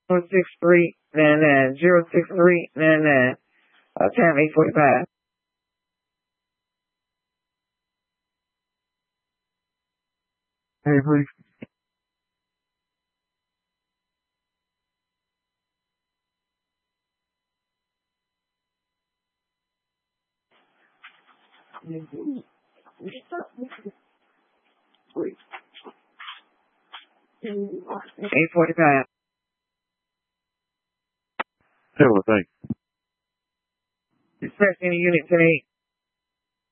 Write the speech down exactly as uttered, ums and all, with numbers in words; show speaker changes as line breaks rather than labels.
zero six three nine nine, zero six three nine nine, uh, time eight forty-five.
Hey, please.
eight forty-five.
Hey, well, thanks.
Dispatch any unit today.